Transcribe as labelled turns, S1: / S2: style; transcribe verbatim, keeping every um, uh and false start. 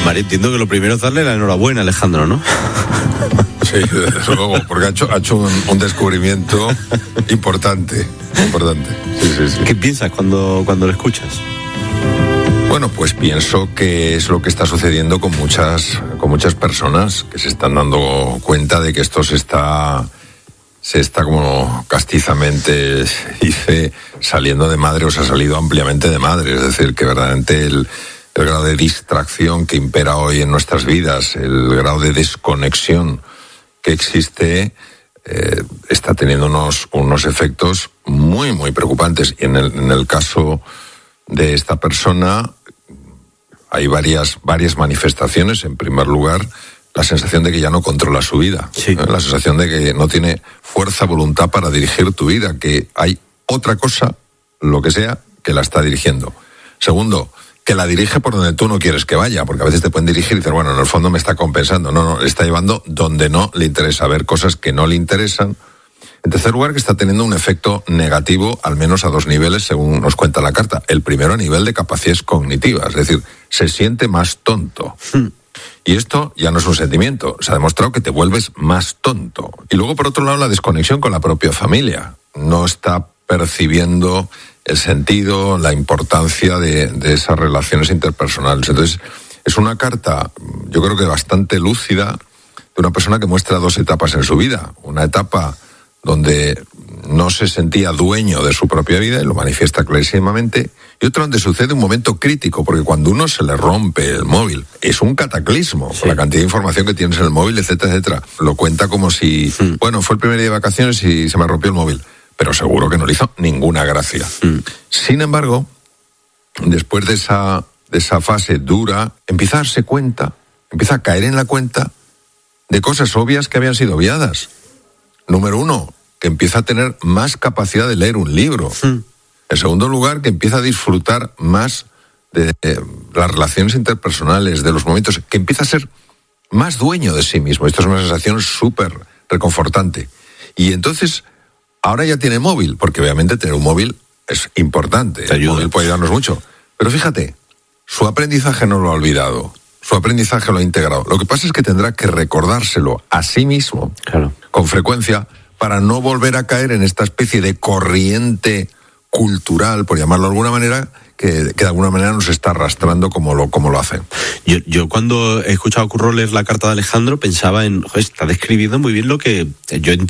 S1: María, entiendo que lo primero es darle la enhorabuena a Alejandro, ¿no?
S2: Sí, desde luego, porque ha hecho, ha hecho un, un descubrimiento importante, importante. Sí, sí, sí.
S1: ¿Qué piensas cuando, cuando lo escuchas?
S2: Bueno, pues pienso que es lo que está sucediendo con muchas, con muchas personas que se están dando cuenta de que esto se está, se está como castizamente, se dice, saliendo de madre, o se ha salido ampliamente de madre. Es decir, que verdaderamente el, el grado de distracción que impera hoy en nuestras vidas, el grado de desconexión que existe, eh, está teniendo unos, unos efectos muy, muy preocupantes. Y en el, en el caso de esta persona hay varias, varias manifestaciones. En primer lugar, la sensación de que ya no controla su vida.
S1: Sí.
S2: ¿eh? La sensación de que no tiene fuerza, voluntad para dirigir tu vida, que hay otra cosa, lo que sea, que la está dirigiendo. Segundo, que la dirige por donde tú no quieres que vaya, porque a veces te pueden dirigir y dices, bueno, en el fondo me está compensando. No, no, le está llevando donde no le interesa, ver cosas que no le interesan. En tercer lugar, que está teniendo un efecto negativo, al menos a dos niveles, según nos cuenta la carta. El primero, a nivel de capacidades cognitivas, es decir, se siente más tonto. Hmm. Y esto ya no es un sentimiento, se ha demostrado que te vuelves más tonto. Y luego, por otro lado, la desconexión con la propia familia. No está percibiendo el sentido, la importancia de, de esas relaciones interpersonales. Entonces, es una carta, yo creo que bastante lúcida, de una persona que muestra dos etapas en su vida. Una etapa donde no se sentía dueño de su propia vida y lo manifiesta clarísimamente, y otra donde sucede un momento crítico, porque cuando uno se le rompe el móvil, es un cataclismo, sí, la cantidad de información que tienes en el móvil, etcétera, etcétera. Lo cuenta como si, sí, bueno, fue el primer día de vacaciones y se me rompió el móvil, pero seguro que no le hizo ninguna gracia. Sí. Sin embargo, después de esa, de esa fase dura, empieza a darse cuenta, empieza a caer en la cuenta de cosas obvias que habían sido obviadas. Número uno, que empieza a tener más capacidad de leer un libro. Sí. En segundo lugar, que empieza a disfrutar más de eh, las relaciones interpersonales, de los momentos, que empieza a ser más dueño de sí mismo. Esto es una sensación súper reconfortante. Y entonces, ahora ya tiene móvil, porque obviamente tener un móvil es importante. El móvil puede ayudarnos mucho. Pero fíjate, su aprendizaje no lo ha olvidado. Su aprendizaje lo ha integrado. Lo que pasa es que tendrá que recordárselo a sí mismo, claro, con frecuencia, para no volver a caer en esta especie de corriente cultural, por llamarlo de alguna manera, que, que de alguna manera nos está arrastrando como lo, como lo hace.
S1: Yo, yo cuando he escuchado a Curro leer la carta de Alejandro pensaba en, joder, está describiendo muy bien lo que yo entiendo